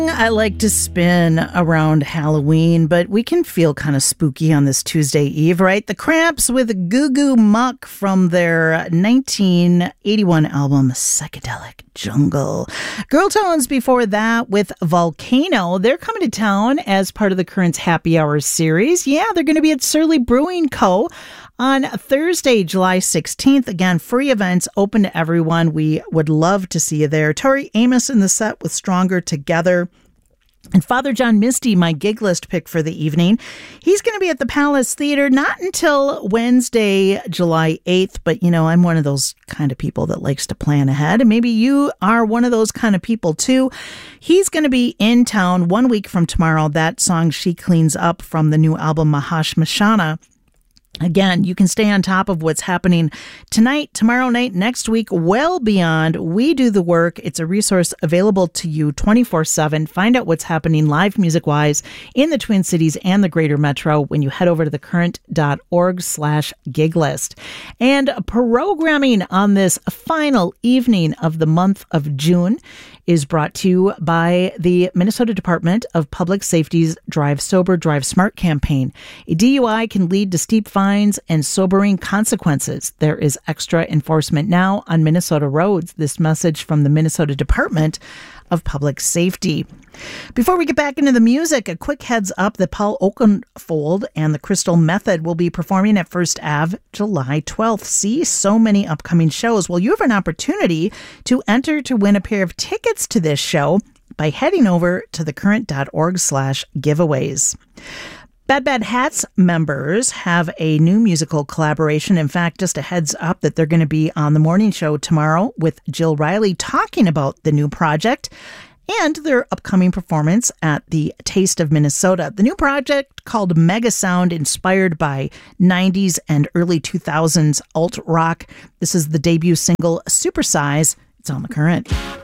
I like to spin around Halloween, but we can feel kind of spooky on this Tuesday Eve, right? The Cramps with Goo Goo Muck from their 1981 album, Psychedelic Jungle. Girl Tones before that with Volcano. They're coming to town as part of the Currents Happy Hour series. Yeah, they're going to be at Surly Brewing Co. on Thursday, July 16th. Again, free events open to everyone. We would love to see you there. Tori Amos in the set with Stronger Together. And Father John Misty, my gig list pick for the evening. He's going to be at the Palace Theater not until Wednesday, July 8th. But, you know, I'm one of those kind of people that likes to plan ahead. And maybe you are one of those kind of people, too. He's going to be in town 1 week from tomorrow. That song, She Cleans Up, from the new album Mahashmashana. Again, you can stay on top of what's happening tonight, tomorrow night, next week, well beyond We Do the Work. It's a resource available to you 24/7. Find out what's happening live music-wise in the Twin Cities and the Greater Metro when you head over to thecurrent.org/gig list. And programming on this final evening of the month of June is brought to you by the Minnesota Department of Public Safety's Drive Sober, Drive Smart campaign. A DUI can lead to steep fines and sobering consequences. There is extra enforcement now on Minnesota roads. This message from the Minnesota Department of Public Safety. Before we get back into the music, a quick heads up that Paul Oakenfold and the Crystal Method will be performing at First Ave July 12th. See, so many upcoming shows. Well, you have an opportunity to enter to win a pair of tickets to this show by heading over to thecurrent.org/giveaways. Bad Bad Hats members have a new musical collaboration. In fact, just a heads up that they're going to be on the morning show tomorrow with Jill Riley talking about the new project and their upcoming performance at the Taste of Minnesota. The new project called Mega Sound, inspired by 90s and early 2000s alt rock. This is the debut single, Supersize. It's on The Current.